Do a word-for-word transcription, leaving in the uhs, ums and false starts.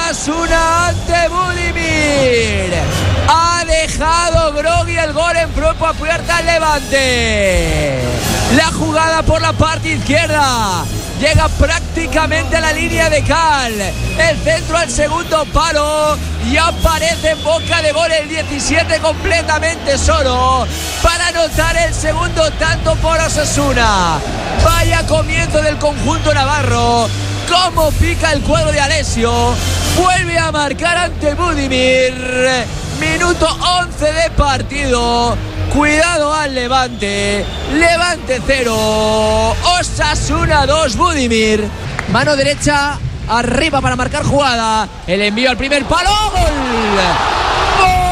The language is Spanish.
Osasuna ante Budimir. Ha dejado Grogui el gol en propia puerta al Levante. La jugada por la parte izquierda. Llega prácticamente a la línea de cal. El centro al segundo palo. Y aparece en boca de gol el diecisiete completamente solo para anotar el segundo tanto por Osasuna. Vaya comienzo del conjunto navarro. Cómo pica el cuadro de Alessio. Vuelve a marcar ante Budimir. Minuto once de partido. Cuidado al Levante. Levante cero. Osasuna dos. Budimir. Mano derecha arriba para marcar jugada. El envío al primer palo. ¡Gol! ¡Gol!